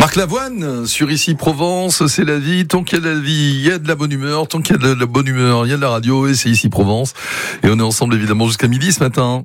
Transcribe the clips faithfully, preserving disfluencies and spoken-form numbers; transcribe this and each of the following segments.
Marc Lavoine, sur Ici Provence, c'est la vie. Tant qu'il y a de la vie, il y a de la bonne humeur. Tant qu'il y a de la bonne humeur, il y a de la radio et c'est Ici Provence. Et on est ensemble évidemment jusqu'à midi ce matin.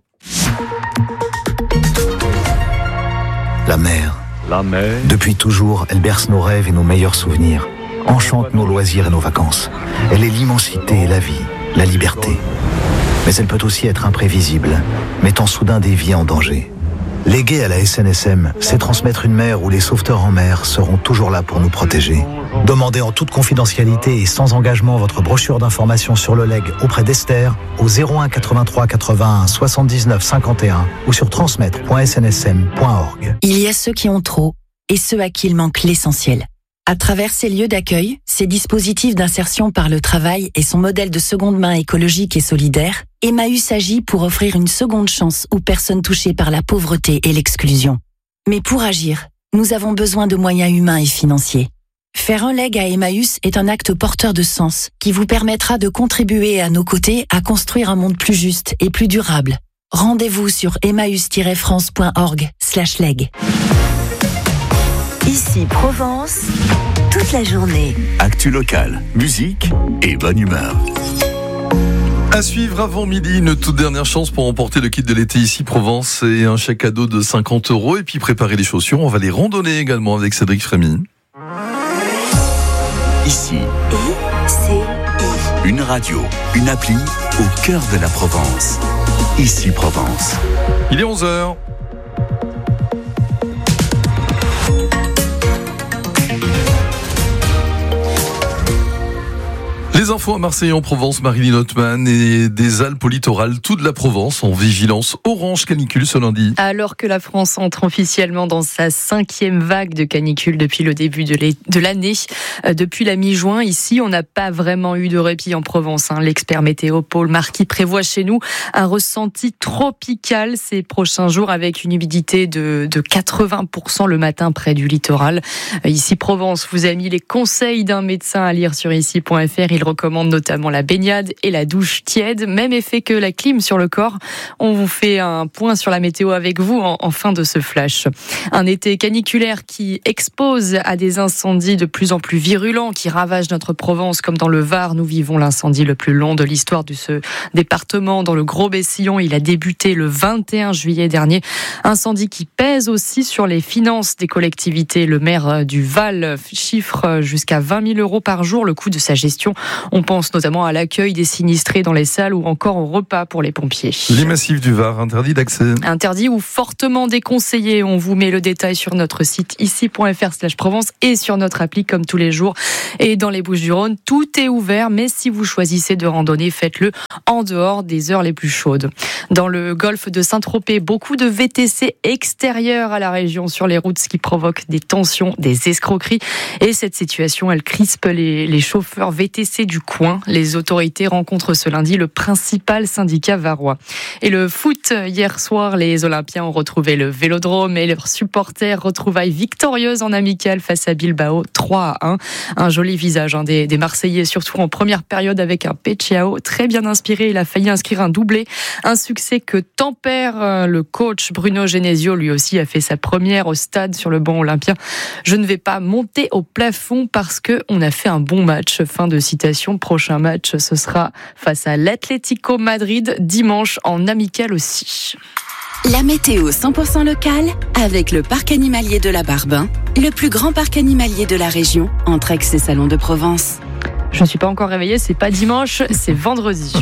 La mer. La mer. Depuis toujours, elle berce nos rêves et nos meilleurs souvenirs. Enchante nos loisirs et nos vacances. Elle est l'immensité et la vie, la liberté. Mais elle peut aussi être imprévisible, mettant soudain des vies en danger. Léguer à la S N S M, c'est transmettre une mer où les sauveteurs en mer seront toujours là pour nous protéger. Demandez en toute confidentialité et sans engagement votre brochure d'information sur le legs auprès d'Esther au zéro un quatre-vingt-trois quatre-vingt-un soixante-dix-neuf cinquante et un ou sur transmettre point s n s m point org. Il y a ceux qui ont trop et ceux à qui il manque l'essentiel. À travers ces lieux d'accueil, ces dispositifs d'insertion par le travail et son modèle de seconde main écologique et solidaire, Emmaüs agit pour offrir une seconde chance aux personnes touchées par la pauvreté et l'exclusion. Mais pour agir, nous avons besoin de moyens humains et financiers. Faire un leg à Emmaüs est un acte porteur de sens qui vous permettra de contribuer à nos côtés à construire un monde plus juste et plus durable. Rendez-vous sur emmaüs tiret france point org slash leg. Ici Provence, toute la journée. Actu locale, musique et bonne humeur. À suivre avant midi, une toute dernière chance pour emporter le kit de l'été Ici Provence et un chèque cadeau de cinquante euros. Et puis préparer les chaussures, on va les randonner également avec Cédric Frémy. Ici, I C I. Une radio, une appli au cœur de la Provence. Ici Provence. Il est onze heures. Les infos à Marseille et en Provence, Marilyn Hotman, et des Alpes au littoral, toute la Provence en vigilance orange canicule ce lundi. Alors que la France entre officiellement dans sa cinquième vague de canicule depuis le début de l'année, depuis la mi-juin, ici, on n'a pas vraiment eu de répit en Provence. L'expert météo Paul Marquis prévoit chez nous un ressenti tropical ces prochains jours avec une humidité de, de quatre-vingts pour cent le matin près du littoral. Ici Provence vous a mis les conseils d'un médecin à lire sur ici point f r. Il recommande notamment la baignade et la douche tiède, même effet que la clim sur le corps. On vous fait un point sur la météo avec vous en, en fin de ce flash. Un été caniculaire qui expose à des incendies de plus en plus virulents qui ravagent notre Provence, comme dans le Var. Nous vivons l'incendie le plus long de l'histoire de ce département dans le Gros-Bessillon. Il a débuté le vingt et un juillet dernier. Incendie qui pèse aussi sur les finances des collectivités. Le maire du Val chiffre jusqu'à vingt mille euros par jour le coût de sa gestion. On pense notamment à l'accueil des sinistrés dans les salles ou encore au repas pour les pompiers. Les massifs du Var, interdits d'accès. Interdits ou fortement déconseillés. On vous met le détail sur notre site ici point f r slash Provence et sur notre appli comme tous les jours. Et dans les Bouches-du-Rhône, tout est ouvert, mais si vous choisissez de randonner, faites-le en dehors des heures les plus chaudes. Dans le golfe de Saint-Tropez, beaucoup de V T C extérieurs à la région sur les routes, ce qui provoque des tensions, des escroqueries. Et cette situation, elle crispe les, les chauffeurs V T C du coin. Les autorités rencontrent ce lundi le principal syndicat varois. Et le foot, hier soir, les Olympiens ont retrouvé le Vélodrome et leurs supporters retrouvaillent victorieuses en amical face à Bilbao, trois à un. Un joli visage hein, des, des Marseillais, surtout en première période avec un Pecciao très bien inspiré. Il a failli inscrire un doublé. Un succès que tempère le coach Bruno Genesio. Lui aussi a fait sa première au stade sur le banc olympien. Je ne vais pas monter au plafond parce qu'on a fait un bon match. Fin de citation. Prochain match, ce sera face à l'Atlético Madrid dimanche en amical aussi. La météo cent pour cent locale avec le parc animalier de la Barbin, le plus grand parc animalier de la région, entre Aix et Salon de Provence. Je ne suis pas encore réveillée, c'est pas dimanche, c'est vendredi.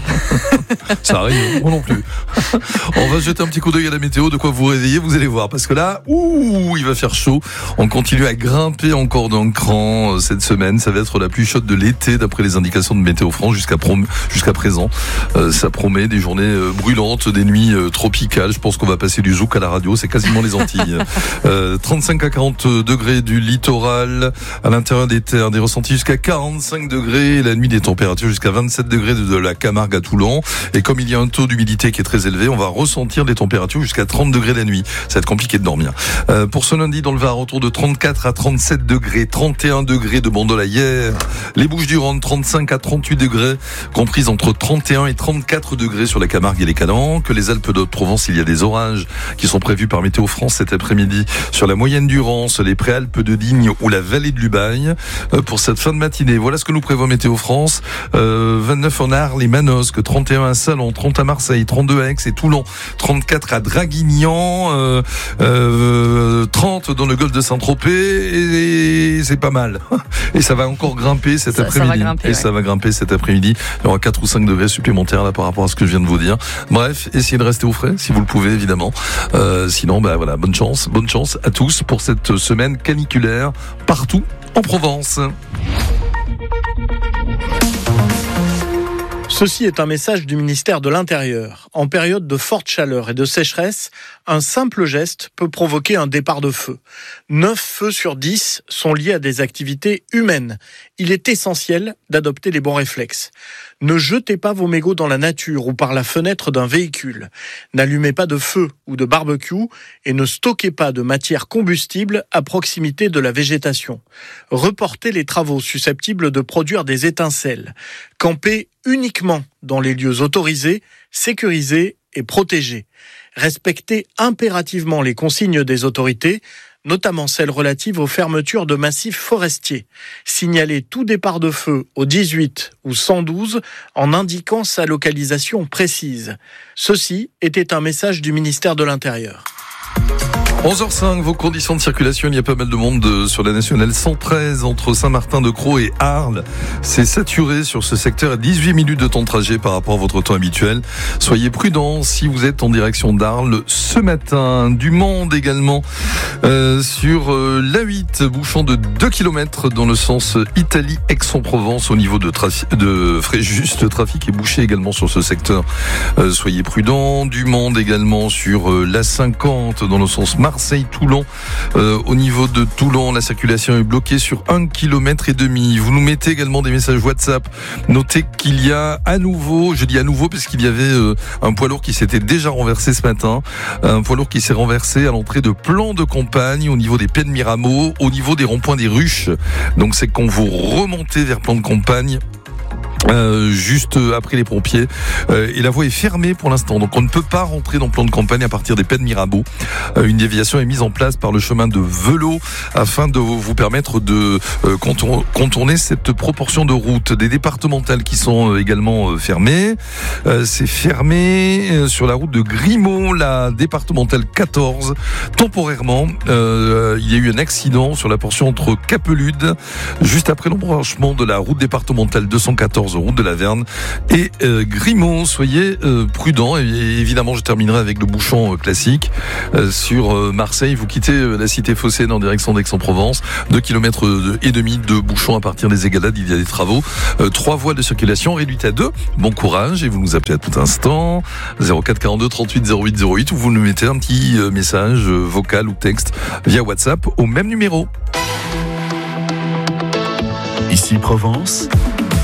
Ça arrive, moi non plus. On va jeter un petit coup d'œil à la météo, de quoi vous réveiller, vous allez voir. Parce que là, ouh, il va faire chaud. On continue à grimper encore d'un cran cette semaine. Ça va être la plus chaude de l'été, d'après les indications de Météo France jusqu'à, prom- jusqu'à présent. Euh, ça promet des journées euh, brûlantes, des nuits euh, tropicales. Je pense qu'on va passer du zouk à la radio, c'est quasiment les Antilles. Euh, trente-cinq à quarante degrés du littoral, à l'intérieur des terres, des ressentis jusqu'à quarante-cinq degrés degrés. La nuit, des températures jusqu'à vingt-sept degrés de la Camargue à Toulon. Et comme il y a un taux d'humidité qui est très élevé, on va ressentir des températures jusqu'à trente degrés la nuit. Ça va être compliqué de dormir. Euh, pour ce lundi, dans le Var, autour de trente-quatre à trente-sept degrés, trente et un degrés de Bandol à hier. Les Bouches-du-Rhône, trente-cinq à trente-huit degrés, comprises entre trente et un et trente-quatre degrés sur la Camargue et les Calanques. Les Alpes de Haute-Provence, il y a des orages qui sont prévus par Météo France cet après-midi sur la moyenne du Rance, les Préalpes de Digne ou la vallée de l'Ubaye. Euh, pour cette fin de matinée, voilà ce que nous prévoit Météo France. Euh, vingt-neuf en Arles et Manosque, trente et un à Salon, trente à Marseille, trente-deux à Aix et Toulon, trente-quatre à Draguignan, euh, euh, trente dans le golfe de Saint-Tropez, et, et c'est pas mal. Et ça va encore grimper cet ça, après-midi. Ça va grimper, et ouais. ça va grimper cet après-midi. Il y aura quatre ou cinq degrés supplémentaires là par rapport à ce que je viens de vous dire. Bref, essayez de rester au frais si vous le pouvez, évidemment. Euh, sinon, bah voilà, bonne chance, bonne chance à tous pour cette semaine caniculaire partout en Provence. Ceci est un message du ministère de l'Intérieur. En période de forte chaleur et de sécheresse, un simple geste peut provoquer un départ de feu. neuf feux sur dix sont liés à des activités humaines. Il est essentiel d'adopter les bons réflexes. Ne jetez pas vos mégots dans la nature ou par la fenêtre d'un véhicule. N'allumez pas de feu ou de barbecue et ne stockez pas de matière combustible à proximité de la végétation. Reportez les travaux susceptibles de produire des étincelles. Campez uniquement dans les lieux autorisés, sécurisés et protégés. Respectez impérativement les consignes des autorités, notamment celles relatives aux fermetures de massifs forestiers. Signalez tout départ de feu au dix-huit ou cent douze en indiquant sa localisation précise. Ceci était un message du ministère de l'Intérieur. onze heures cinq, vos conditions de circulation, il y a pas mal de monde sur la nationale cent treize entre Saint-Martin-de-Crau et Arles. C'est saturé sur ce secteur à dix-huit minutes de temps de trajet par rapport à votre temps habituel. Soyez prudents si vous êtes en direction d'Arles ce matin. Du monde également euh, sur euh, l'A huit, bouchon de deux kilomètres dans le sens Italie-Aix-en-Provence au niveau de, trafi- de Fréjus. Le trafic est bouché également sur ce secteur. Euh, soyez prudents. Du monde également sur euh, l'A cinquante dans le sens Marseille-Toulon. Euh, au niveau de Toulon, la circulation est bloquée sur un kilomètre et demi. Vous nous mettez également des messages WhatsApp. Notez qu'il y a à nouveau, je dis à nouveau parce qu'il y avait euh, un poids lourd qui s'était déjà renversé ce matin. Un poids lourd qui s'est renversé à l'entrée de Plan de Campagne, au niveau des Pennes Mirabeau, au niveau des ronds-points des Ruches. Donc c'est quand vous remontez vers Plan de Campagne, Euh, juste après les pompiers, euh, et la voie est fermée pour l'instant, donc on ne peut pas rentrer dans Plan de Campagne à partir des Pennes Mirabeau. Euh, une déviation est mise en place par le chemin de Velot afin de vous permettre de euh, contour- contourner cette proportion de routes. Des départementales qui sont euh, également euh, fermées. Euh, c'est fermé euh, sur la route de Grimaud, la départementale quatorze. Temporairement, euh, il y a eu un accident sur la portion entre Capelude, juste après l'embranchement de la route départementale deux cent quatorze, route de la Verne, et euh, Grimaud. Soyez euh, prudents. Et, et évidemment, je terminerai avec le bouchon euh, classique euh, sur euh, Marseille. Vous quittez euh, la cité phocéenne en direction d'Aix-en-Provence. Deux kilomètres et demi de bouchon à partir des Égalades. Il y a des travaux. Euh, trois voies de circulation réduites à deux. Bon courage et vous nous appelez à tout instant. zéro quatre quarante-deux trente-huit zéro huit zéro huit ou vous nous mettez un petit euh, message euh, vocal ou texte via WhatsApp au même numéro. Ici Provence.